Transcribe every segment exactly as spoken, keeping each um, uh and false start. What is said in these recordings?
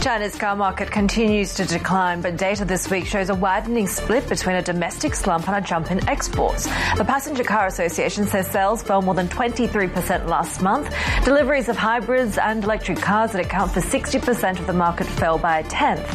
China's car market continues to decline, but data this week shows a widening split between a domestic slump and a jump in exports. The Passenger Car Association says sales fell more than twenty-three percent last month. Deliveries of hybrids and electric cars that account for sixty percent of the market fell by a tenth.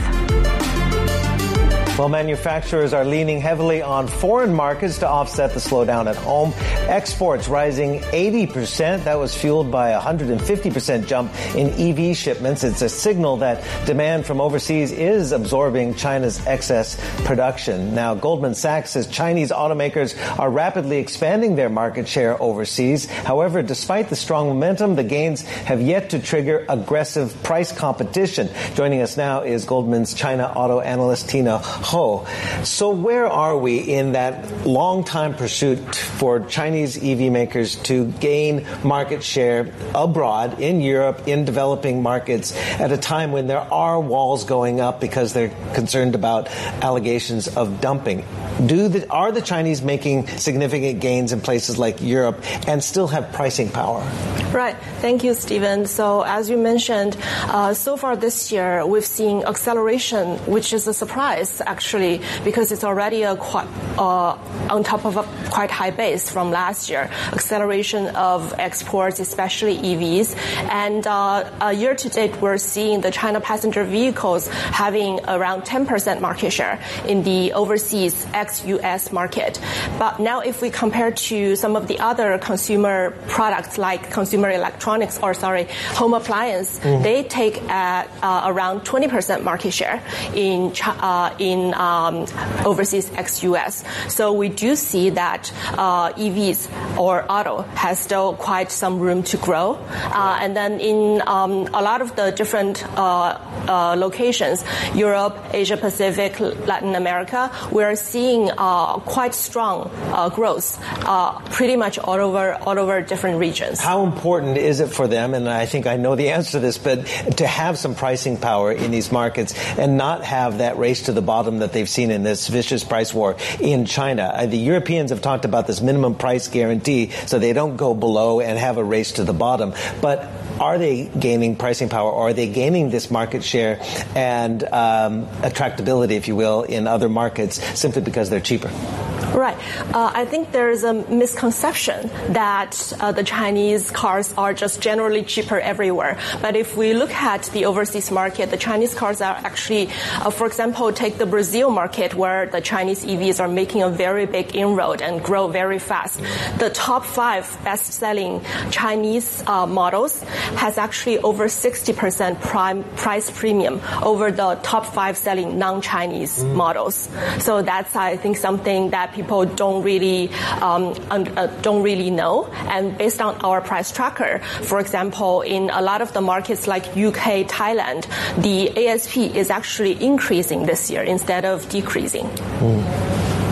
Well, manufacturers are leaning heavily on foreign markets to offset the slowdown at home. Exports rising eighty percent. That was fueled by a one hundred fifty percent jump in E V shipments. It's a signal that demand from overseas is absorbing China's excess production. Now, Goldman Sachs says Chinese automakers are rapidly expanding their market share overseas. However, despite the strong momentum, the gains have yet to trigger aggressive price competition. Joining us now is Goldman's China auto analyst Tina Ho. So where are we in that long-time pursuit for Chinese E V makers to gain market share abroad, in Europe, in developing markets, at a time when there are walls going up because they're concerned about allegations of dumping? Do the, are the Chinese making significant gains in places like Europe and still have pricing power? Right. Thank you, Stephen. So as you mentioned, uh, so far this year, we've seen acceleration, which is a surprise, actually, because it's already a quite, uh, on top of a quite high base from last year. Acceleration of exports, especially E Vs. And uh, uh, year to date, we're seeing the China passenger vehicles having around ten percent market share in the overseas ex-U S market. But now if we compare to some of the other consumer products like consumer electronics or, sorry, home appliance, mm. they take at uh, around twenty percent market share in uh, in um, overseas ex-U S. So we do see that uh, E Vs or auto has still quite some room to grow. Uh, and then in um, a lot of the different uh, uh, locations, Europe, Asia Pacific, Latin America, we're seeing uh, quite strong uh, growth uh, pretty much all over all over different regions. How important is it for them, and I think I know the answer to this, but to have some pricing power in these markets and not have that race to the bottom that they've seen in this vicious price war in China? Uh, the Europeans have talked about this minimum price guarantee so they don't go below and have a race to the bottom. But are they gaining pricing power, or are they gaining this market share and um, attractability, if you will, in other markets simply because they're cheaper? Right. Uh, I think there is a misconception that uh, the Chinese cars are just generally cheaper everywhere. But if we look at the overseas market, the Chinese cars are actually, uh, for example, take the Brazil market where the Chinese E Vs are making a very big inroad and grow very fast. The top five best-selling Chinese uh, models has actually over sixty percent prime price premium over the top five selling non-Chinese mm. models. So that's, I think, something that people don't really um, uh, don't really know. And based on our price tracker, for example, in a lot of the markets like U K, Thailand, the A S P is actually increasing this year instead of decreasing. Mm.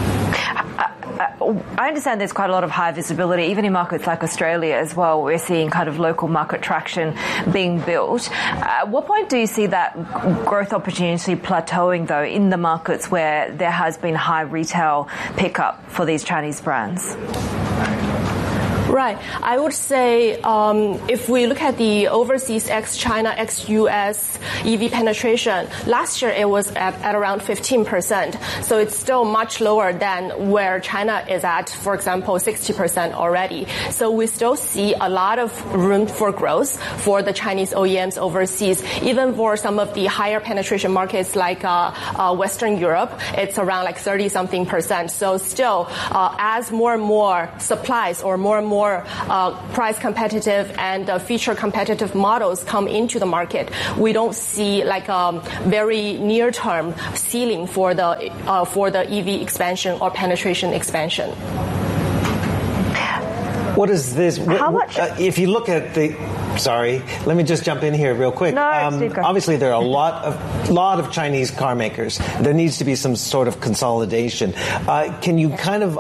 I understand there's quite a lot of high visibility, even in markets like Australia as well. We're seeing kind of local market traction being built. Uh, at what point do you see that growth opportunity plateauing, though, in the markets where there has been high retail pickup for these Chinese brands? Right. I would say um, if we look at the overseas ex-China, ex-U S E V penetration, last year it was at, at around fifteen percent. So it's still much lower than where China is at, for example, sixty percent already. So we still see a lot of room for growth for the Chinese O E Ms overseas. Even for some of the higher penetration markets like uh, uh, Western Europe, it's around like thirty-something percent. So still, uh, as more and more supplies or more and more more uh, price competitive and uh, feature competitive models come into the market, we don't see like a very near term ceiling for the uh, for the E V expansion or penetration expansion. What is this? How much? Uh, if you look at the, sorry, let me just jump in here real quick. No, um, obviously, there are a lot of lot of Chinese car makers. There needs to be some sort of consolidation. Uh, can you kind of